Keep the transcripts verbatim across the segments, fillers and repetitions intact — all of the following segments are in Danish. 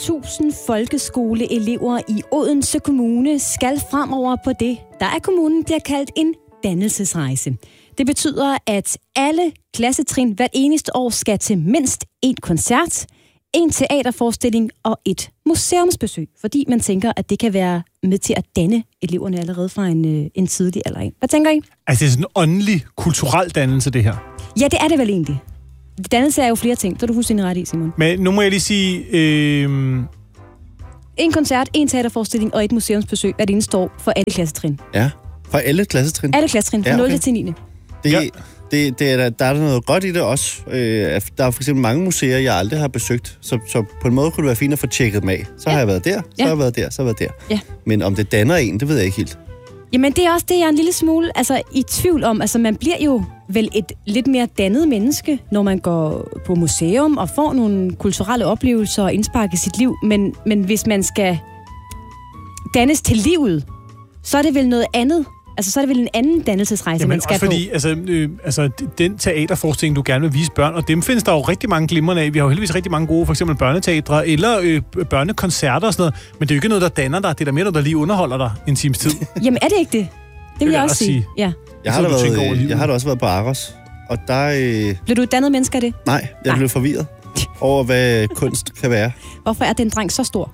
tusind folkeskoleelever i Odense Kommune skal fremover på det, der af kommunen bliver kaldt en dannelsesrejse. Det betyder, at alle klassetrin hvert eneste år skal til mindst en koncert, en teaterforestilling og et museumsbesøg, fordi man tænker, at det kan være med til at danne eleverne allerede fra en, en tidlig alder. Hvad tænker I? Altså, det er sådan en åndelig, kulturel dannelse, det her. Ja, det er det vel egentlig. Dannelse er jo flere ting. Det er du fuldstændig ret i, Simon. Men nu må jeg lige sige... Øh... En koncert, en teaterforestilling og et museumsbesøg hvert eneste år for alle klassetrin. Ja, for alle klassetrin? Alle klassetrin, fra ja, okay. nul til niende Det, ja. det, det er der, der er der noget godt i det også. Øh, der er for eksempel mange museer, jeg aldrig har besøgt, så, så på en måde kunne det være fint at få tjekket dem af. Så ja. har jeg været der, så ja. har jeg været der, så har jeg været der. Ja. Men om det danner en, det ved jeg ikke helt. Jamen, det er også det, jeg er en lille smule altså, i tvivl om. Altså, man bliver jo vel et lidt mere dannet menneske, når man går på museum og får nogle kulturelle oplevelser og indspark i sit liv. Men, men hvis man skal dannes til livet, så er det vel noget andet. Altså, så er det vel en anden dannelsesrejse, Jamen, man skal også fordi, på. Altså, øh, altså, den teaterforestilling, du gerne vil vise børn, og dem findes der jo rigtig mange glimrende af. Vi har jo heldigvis rigtig mange gode, for eksempel børneteatre, eller øh, børnekoncerter og sådan noget. Men det er jo ikke noget, der danner dig. Det er da mere noget, der lige underholder dig en times tid. Jamen, er det ikke det? Det vil jeg også sige. Ja. Jeg har, da været, jeg har da også været på Aros, og der... Øh... Blev du et dannet menneske af det? Nej, jeg Nej. blev forvirret over, hvad kunst kan være. Hvorfor er den dreng så stor?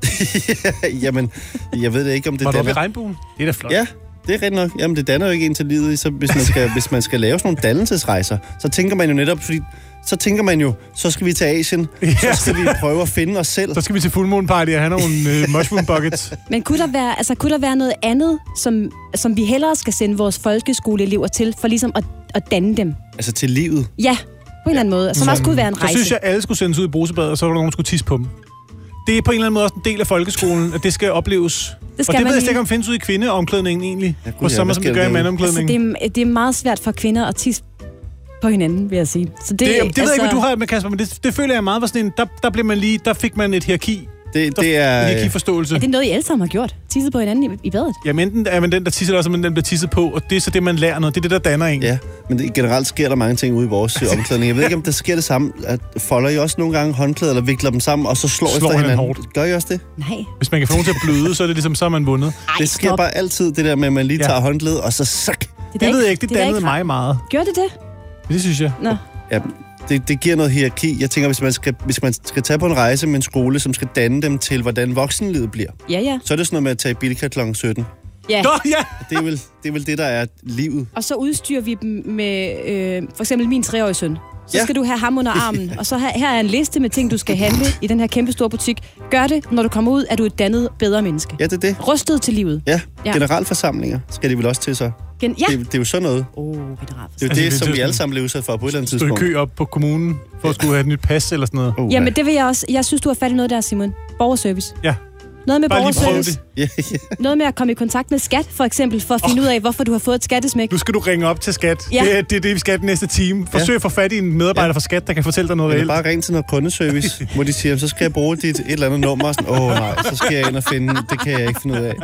Jamen, jeg ved det ikke, om det Var danner... Var du oppe i regnbuen? Det er da flot. Ja. Det er rigtigt nok. Jamen, det danner jo ikke en til livet. Så hvis man skal, hvis man skal lave sådan nogle dannelsesrejser, så tænker man jo netop, fordi så tænker man jo, så skal vi til Asien, ja. så skal vi prøve at finde os selv. Så skal vi til Full Moon Party og have nogle uh, mushroom buckets. Men kunne der være, altså, kunne der være noget andet, som, som vi hellere skal sende vores folkeskoleelever til, for ligesom at, at danne dem? Altså til livet? Ja, på en eller anden måde. Som også kunne være en rejse. Så synes jeg, at alle skulle sendes ud i brusebadet, og så var der nogen, der skulle tisse på dem. Det er på en eller anden måde også en del af folkeskolen, at det skal opleves. Det skal og det ved jeg slet ikke, om findes ud i kvindeomklædningen egentlig. Ja, på samme som det gør i mandomklædningen. Altså, det, er, det er meget svært for kvinder at tisse på hinanden, vil jeg sige. Så det, det, det altså... ved jeg ikke, hvad du har med, Kasper, men det, det føler jeg meget var sådan en, der, der, blev man lige, der fik man et hierarki. Det, det er... En hierarkiforståelse. Er det noget, I alle sammen har gjort? Tisset på hinanden i, i badet? Ja, men enten er man den, der tisser, eller også men den bliver tisset på, og det er så det, man lærer noget. Det er det, der danner en. Ja, men det, generelt sker der mange ting ude i vores omklædning. Jeg ved ikke, om der sker det samme. At folder I også nogle gange håndklæder, eller vikler dem sammen, og så slår, slår efter hinanden? Hårdt. Gør I også det? Nej. Hvis man kan få nogen til at bløde, så er det ligesom, så er man vundet. Ej, det sker stop. bare altid, det der med, at man lige tager ja. håndklædet, og så sak. Det, det, det ved jeg ikke, det, det dannede mig meget. Gjorde det det? Det synes jeg. Nå. Ja, det, det giver noget hierarki. Jeg tænker, hvis man, skal, hvis man skal tage på en rejse med en skole, som skal danne dem til, hvordan voksenlivet bliver, ja, ja. så er det sådan noget med at tage i Bilka klokken sytten. Ja. Nå, ja. Det er, vel, det er vel det, der er livet. Og så udstyrer vi dem med, øh, for eksempel min treårige søn. Så ja. skal du have ham under armen, og så her, her er en liste med ting, du skal handle i den her kæmpe store butik. Gør det, når du kommer ud, er du et dannet, bedre menneske. Ja, det er det. Rustet til livet. Ja, ja. Generalforsamlinger skal de vel også til så. Gen- ja. det, det er jo sådan noget. Oh, det er jo det, altså, som vi alle sammen bliver udsat for på et eller andet tidspunkt. Stå i kø op på kommunen for at skulle have et nyt pas eller sådan noget. Oh, Jamen, det vil jeg også. Jeg synes, du har fat i noget der, Simon. Borgerservice. Ja. Noget med borgerservice. Yeah, yeah. Noget med at komme i kontakt med skat, for eksempel, for at finde oh. ud af, hvorfor du har fået et skattesmæk. Nu skal du ringe op til skat. Ja. Det, er, det er det, vi skal den næste time. Forsøg ja. at få fat i en medarbejder ja. fra skat, der kan fortælle dig noget reelt. Bare ring til noget kundeservice, hvor de siger, så skal jeg bruge dit et eller andet nummer. Åh oh, nej, så skal jeg ind og finde, det kan jeg ikke finde ud af.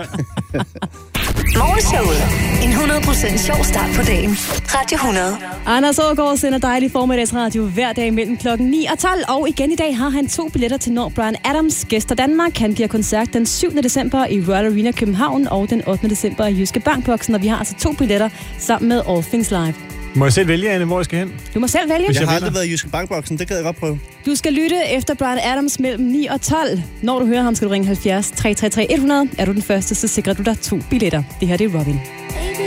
Morgenshowet. En hundrede procent sjov start på dagen. Radio hundrede. Anders Aagaard sender dejlig formiddagsradio hver dag mellem klokken ni og tolv. Og igen i dag har han to billetter til når Bryan Adams gæster Danmark. Han giver koncert den syvende december i Royal Arena København og den ottende december i Jyske Bankboksen. Og vi har altså to billetter sammen med All Things Live. Må jeg selv vælge, Anne, hvor jeg skal hen? Du må selv vælge. Jeg, jeg har aldrig været i Jyske Bankboksen, det gad jeg godt prøve. Du skal lytte efter Bryan Adams mellem ni og tolv. Når du hører ham, skal du ringe halvfjerds tre tre tre hundrede. Er du den første, så sikrer du dig to billetter. Det her det er Robin.